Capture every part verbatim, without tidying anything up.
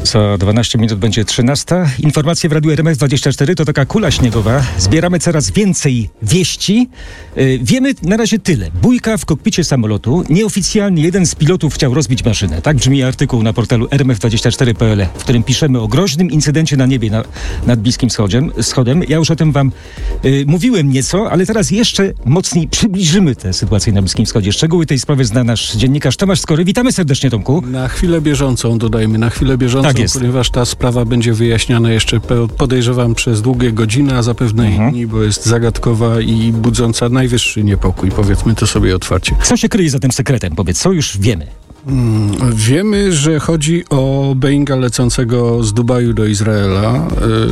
Za dwanaście minut będzie trzynasta. Informacje w Radiu R M F dwadzieścia cztery to taka kula śniegowa. Zbieramy coraz więcej wieści. Yy, wiemy na razie tyle. Bójka w kokpicie samolotu. Nieoficjalnie jeden z pilotów chciał rozbić maszynę. Tak brzmi artykuł na portalu r m f dwadzieścia cztery kropka p l, w którym piszemy o groźnym incydencie na niebie na, nad Bliskim Wschodem. Wschodem. Ja już o tym wam yy, mówiłem nieco, ale teraz jeszcze mocniej przybliżymy tę sytuację na Bliskim Wschodzie. Szczegóły tej sprawy zna nasz dziennikarz Tomasz Skory. Witamy serdecznie, Tomku. Na chwilę bieżącą, dodajmy, na chwilę bieżącą, tak jest. Ponieważ ta sprawa będzie wyjaśniana jeszcze, podejrzewam, przez długie godziny, a zapewne mhm. i dni, bo jest zagadkowa i budząca najwyższy niepokój. Powiedzmy to sobie otwarcie. Co się kryje za tym sekretem? Powiedz, co już wiemy? Hmm, wiemy, że chodzi o Boeinga lecącego z Dubaju do Izraela,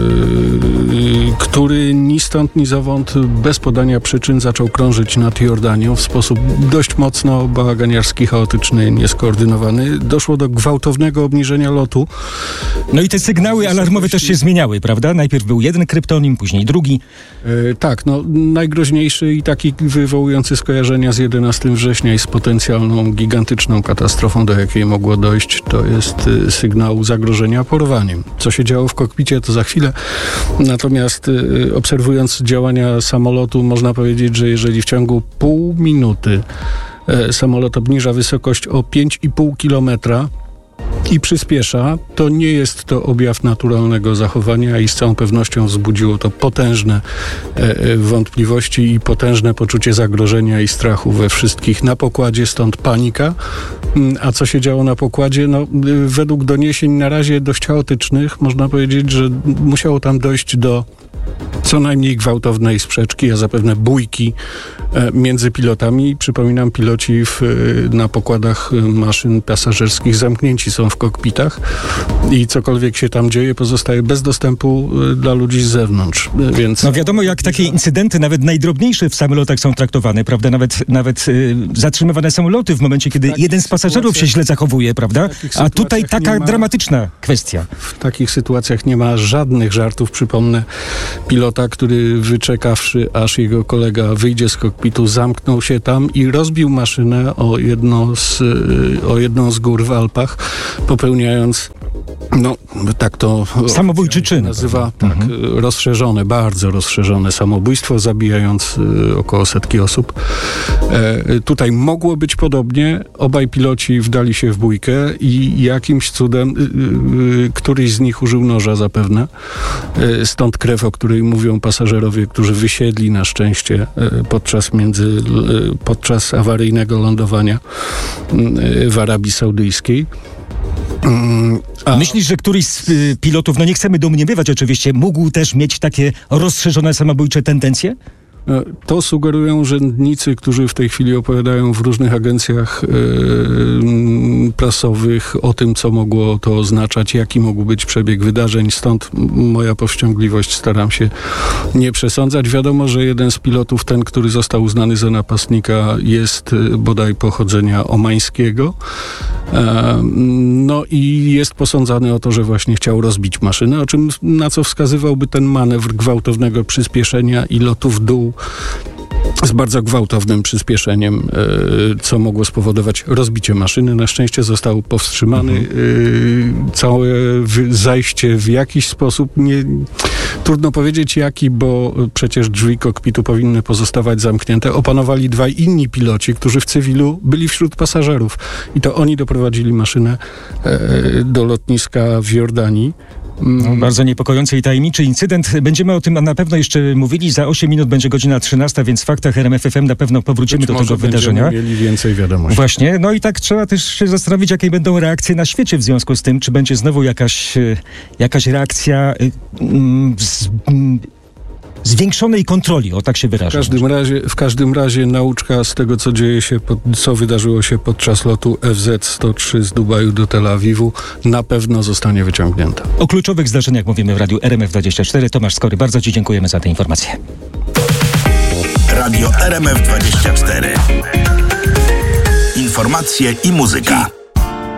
yy, który ni stąd, ni zowąd, bez podania przyczyn zaczął krążyć nad Jordanią w sposób dość mocno bałaganiarski, chaotyczny, nieskoordynowany. Doszło do gwałtownego obniżenia lotu. No i te sygnały alarmowe też się zmieniały, prawda? Najpierw był jeden kryptonim, później drugi. Yy, tak, no najgroźniejszy i taki wywołujący skojarzenia z jedenastego września i z potencjalną, gigantyczną katastrofą, do jakiej mogło dojść, to jest y, sygnał zagrożenia porwaniem. Co się działo w kokpicie, to za chwilę. Natomiast y, obserwując działania samolotu, można powiedzieć, że jeżeli w ciągu pół minuty y, samolot obniża wysokość o pięć i pół kilometra i przyspiesza, to nie jest to objaw naturalnego zachowania i z całą pewnością wzbudziło to potężne e, wątpliwości i potężne poczucie zagrożenia i strachu we wszystkich na pokładzie, stąd panika. A co się działo na pokładzie? No, według doniesień na razie dość chaotycznych, można powiedzieć, że musiało tam dojść do co najmniej gwałtownej sprzeczki, a zapewne bójki e, między pilotami. Przypominam, piloci w, na pokładach maszyn pasażerskich zamknięci są w kokpitach i cokolwiek się tam dzieje, pozostaje bez dostępu e, dla ludzi z zewnątrz. E, więc... No wiadomo, jak takie incydenty, nawet najdrobniejsze w samolotach są traktowane, prawda? Nawet, nawet y, zatrzymywane samoloty w momencie, kiedy jeden z pasażerów się źle zachowuje, prawda? A tutaj taka ma... dramatyczna kwestia. W takich sytuacjach nie ma żadnych żartów. Przypomnę, pilota, który wyczekawszy, aż jego kolega wyjdzie z kokpitu, zamknął się tam i rozbił maszynę o, jedno z, o jedną z gór w Alpach, popełniając, no tak to samobójczy czyn nazywa, tak, mhm. rozszerzone, bardzo rozszerzone samobójstwo, zabijając y, około setki osób. E, tutaj mogło być podobnie. Obaj piloci wdali się w bójkę i jakimś cudem y, y, któryś z nich użył noża zapewne. E, stąd krew, o której mówią pasażerowie, którzy wysiedli na szczęście e, podczas, między, e, podczas awaryjnego lądowania e, w Arabii Saudyjskiej. A... Myślisz, że któryś z y, pilotów, no nie chcemy domniemywać oczywiście, mógł też mieć takie rozszerzone samobójcze tendencje? To sugerują urzędnicy, którzy w tej chwili opowiadają w różnych agencjach yy, prasowych o tym, co mogło to oznaczać, jaki mógł być przebieg wydarzeń. Stąd moja powściągliwość, staram się nie przesądzać. Wiadomo, że jeden z pilotów, ten, który został uznany za napastnika, jest bodaj pochodzenia omańskiego. Yy, no i jest posądzany o to, że właśnie chciał rozbić maszynę, o czym, na co wskazywałby ten manewr gwałtownego przyspieszenia i lotu w dół z bardzo gwałtownym przyspieszeniem, co mogło spowodować rozbicie maszyny. Na szczęście został powstrzymany. Mhm. Całe zajście w jakiś sposób, nie, trudno powiedzieć jaki, bo przecież drzwi kokpitu powinny pozostawać zamknięte. Opanowali dwaj inni piloci, którzy w cywilu byli wśród pasażerów. I to oni doprowadzili maszynę do lotniska w Jordanii. No, bardzo niepokojący i tajemniczy incydent. Będziemy o tym na pewno jeszcze mówili. Za osiem minut będzie godzina trzynasta, więc w faktach R M F F M na pewno powrócimy Być do może tego wydarzenia. Mieli więcej wiadomości. Właśnie. No i tak trzeba też się zastanowić, jakie będą reakcje na świecie w związku z tym. Czy będzie znowu jakaś, jakaś reakcja z, zwiększonej kontroli, o tak się wyrażę. W każdym razie, w każdym razie nauczka z tego, co dzieje się, pod, co wydarzyło się podczas lotu F Z sto trzy z Dubaju do Tel Awiwu, na pewno zostanie wyciągnięta. O kluczowych zdarzeniach mówimy w Radiu R M F dwadzieścia cztery. Tomasz Skory, bardzo ci dziękujemy za te informacje. Radio R M F dwadzieścia cztery. Informacje i muzyka.